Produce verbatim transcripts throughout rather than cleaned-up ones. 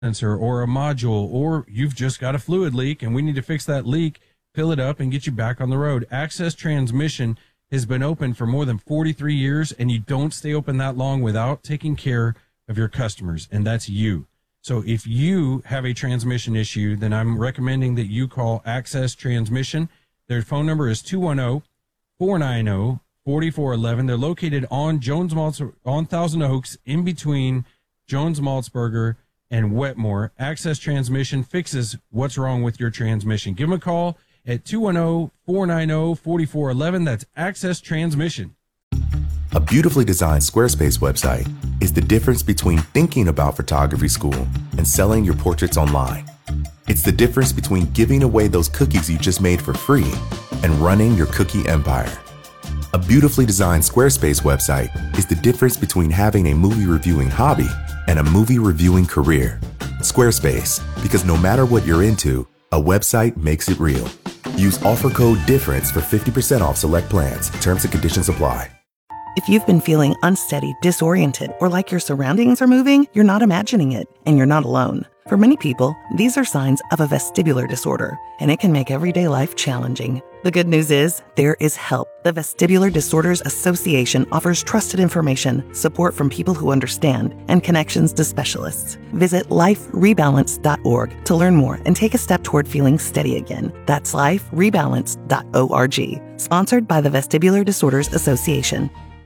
sensor or a module, or you've just got a fluid leak and we need to fix that leak, fill it up and get you back on the road. Access Transmission has been open for more than forty-three years, and you don't stay open that long without taking care of your customers, and that's you. So if you have a transmission issue, then I'm recommending that you call Access Transmission. Their phone number is two one zero, four nine zero, four four one one. They're located on Jones Maltz, on Thousand Oaks, in between Jones Maltzberger and Wetmore. Access Transmission fixes what's wrong with your transmission. Give them a call at two one zero, four nine zero, four four one one. That's Access Transmission. A beautifully designed Squarespace website is the difference between thinking about photography school and selling your portraits online. It's the difference between giving away those cookies you just made for free and running your cookie empire. A beautifully designed Squarespace website is the difference between having a movie reviewing hobby and a movie reviewing career. Squarespace, because no matter what you're into, a website makes it real. Use offer code DIFFERENCE for fifty percent off select plans. Terms and conditions apply. If you've been feeling unsteady, disoriented, or like your surroundings are moving, you're not imagining it, and you're not alone. For many people, these are signs of a vestibular disorder, and it can make everyday life challenging. The good news is, there is help. The Vestibular Disorders Association offers trusted information, support from people who understand, and connections to specialists. Visit life rebalance dot org to learn more and take a step toward feeling steady again. That's life rebalance dot org. Sponsored by the Vestibular Disorders Association.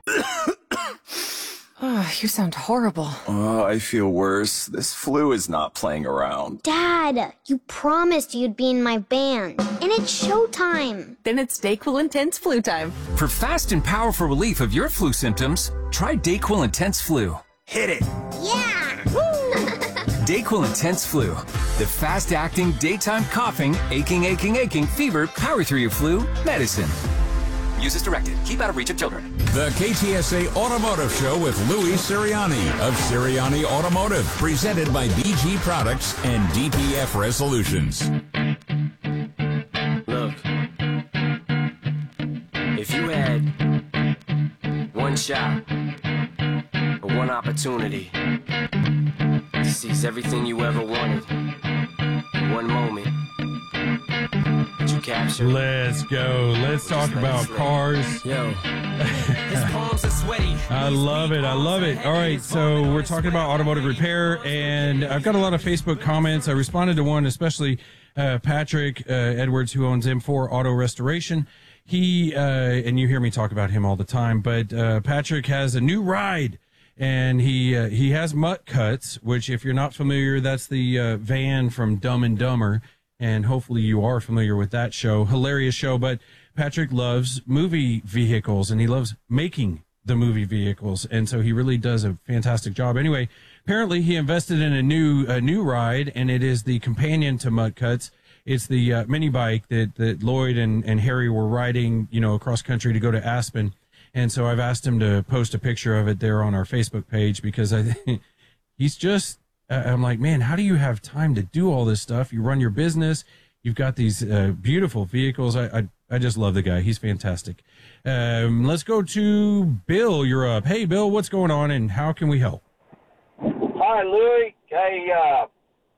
Oh, you sound horrible. Oh, I feel worse. This flu is not playing around. Dad, you promised you'd be in my band, and it's showtime. Then it's DayQuil Intense Flu time. For fast and powerful relief of your flu symptoms, try DayQuil Intense Flu. Hit it. Yeah! DayQuil Intense Flu. The fast-acting, daytime coughing, aching, aching, aching, fever, power through your flu medicine. Use as directed. Keep out of reach of children. The K T S A Automotive Show with Louis Sirianni of Sirianni Automotive, presented by B G Products and D P F Resolutions. Look, if you had one shot or one opportunity to seize everything you ever wanted in one moment, you capture. Let's go. Let's talk about cars. Yo, his palms are sweaty. I love it. I love it. All right, so we're talking about automotive repair, and I've got a lot of Facebook comments. I responded to one, especially uh, Patrick uh, Edwards, who owns M four Auto Restoration. He, uh, and you hear me talk about him all the time, but uh, Patrick has a new ride, and he uh, he has Mutt Cuts, which, if you're not familiar, that's the uh, van from Dumb and Dumber. And hopefully you are familiar with that show. Hilarious show. But Patrick loves movie vehicles, and he loves making the movie vehicles. And so he really does a fantastic job. Anyway, apparently he invested in a new a new ride, and it is the companion to Mutt Cuts. It's the uh, mini bike that, that Lloyd and, and Harry were riding, you know, across country to go to Aspen. And so I've asked him to post a picture of it there on our Facebook page, because I think he's just... Uh, I'm like, man, how do you have time to do all this stuff? You run your business. You've got these uh, beautiful vehicles. I, I I just love the guy. He's fantastic. Um, let's go to Bill. You're up. Hey, Bill, what's going on, and how can we help? Hi, Louie. Hey, uh,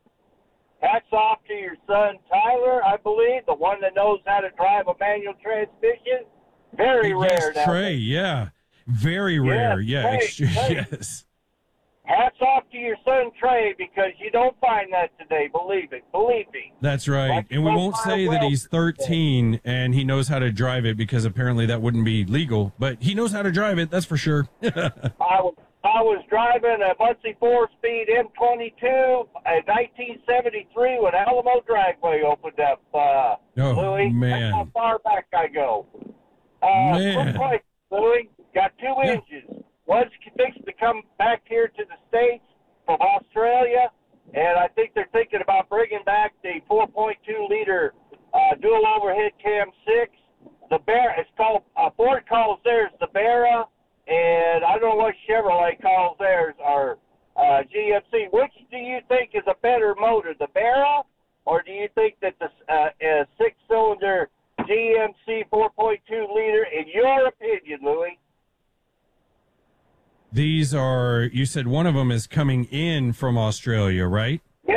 hats off to your son, Tyler, I believe, the one that knows how to drive a manual transmission. Very yes, rare now. Trey, yeah. Very rare. Yes, yeah. Trey, Ex- yes. Hats off to your son, Trey, because you don't find that today. Believe it. Believe me. That's right. Like, and we won't say that he's thirteen and he knows how to drive it, because apparently that wouldn't be legal. But he knows how to drive it, that's for sure. I was I was driving a Muncie four-speed M twenty-two in nineteen seventy-three when Alamo Dragway opened up, uh, oh, Louie. man. That's how far back I go. Uh, Man. quick question, Louie. Got two Yeah. engines. One's fixed to come back here to the States from Australia, and I think they're thinking about bringing back the four point two liter uh, dual overhead cam six. The Bear, it's called, uh, Ford calls theirs the Barra, and I don't know what Chevrolet calls theirs, or uh, G M C. Which do you think is a better motor, the Barra, or do you think that the uh, uh, six-cylinder G M C four point two liter, in your opinion, Louie? These are, you said one of them is coming in from Australia, right?